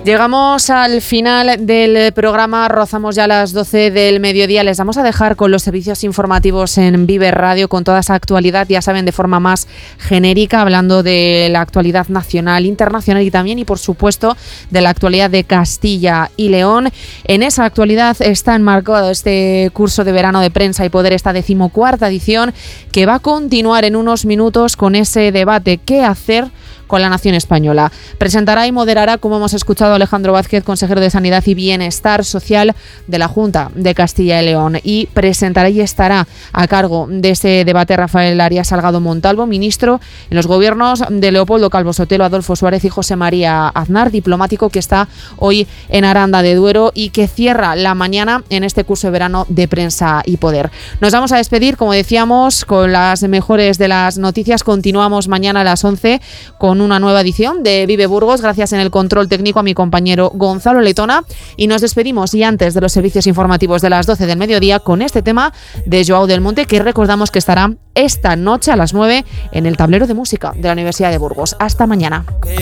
Llegamos al final del programa, rozamos ya las 12 del mediodía. Les vamos a dejar con los servicios informativos en Vive Radio con toda esa actualidad, ya saben, de forma más genérica, hablando de la actualidad nacional, internacional y también, y por supuesto, de la actualidad de Castilla y León. En esa actualidad está enmarcado este curso de verano de Prensa y Poder, esta 14ª edición, que va a continuar en unos minutos con ese debate: ¿qué hacer con la nación española? Presentará y moderará, como hemos escuchado, Alejandro Vázquez, consejero de Sanidad y Bienestar Social de la Junta de Castilla y León, y presentará y estará a cargo de ese debate Rafael Arias Salgado Montalvo, ministro en los gobiernos de Leopoldo Calvo Sotelo, Adolfo Suárez y José María Aznar, diplomático que está hoy en Aranda de Duero y que cierra la mañana en este curso de verano de Prensa y Poder. Nos vamos a despedir, como decíamos, con las mejores de las noticias. Continuamos mañana a las 11 con una nueva edición de Vive Burgos. Gracias en el control técnico a mi compañero Gonzalo Letona, y nos despedimos y antes de los servicios informativos de las 12 del mediodía con este tema de Joao del Monte, que recordamos que estará esta noche a las 9 en el tablero de música de la Universidad de Burgos. Hasta mañana.